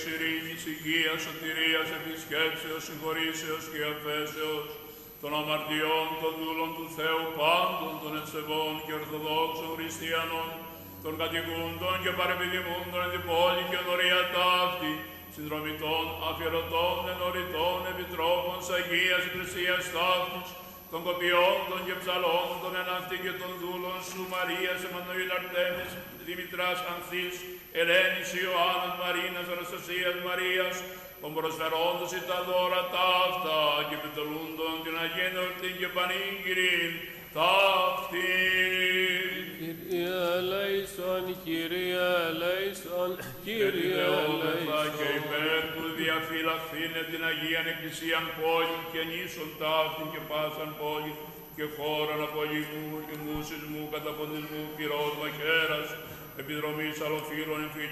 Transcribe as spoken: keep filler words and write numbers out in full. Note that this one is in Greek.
ειρήνης, υγείας, σωτηρίας, επισκέψεως, συγχωρήσεως και αφέσεως, των αμαρτιών, των δούλων του Θεού πάντων, των ευσεβών και ορθοδόξων χριστιανών, των κατοικούντων και παρεπιδημούντων εν την πόλη και ονορία ταύτη, συνδρομητών, αφιερωτών, ενωρητών, επιτρόπων, της Αγίας Εκκλησίας ταύτης, των κοπιόντων και ψαλόντων εν αυτή και των δούλων σου, Μαρίας, Εμμανουήλ, Αρτέμις, Δημητράς, Ανθής, Ελένης, Ιωάννας, Μαρίνας, Αναστασίας, Μαρίας, των προσφερόντων εις τα δώρα ταύτα και επιτελούντων την Αγία Εορτή και πανήγυριν ταύτην. Κύριε ελέησον, Κύριε ελέησον, Κύριε ελέησον. Και υπέρ του διαφυλαχθήνε την Αγίαν Εκκλησίαν πόλη και νήσων ταύτην και πάσαν πόλη και χώραν απολυμού και μουσισμού, καταποντισμού, πυρός, μαχαίρας, επιδρομής, αλλοφύλων, εμφυλίων,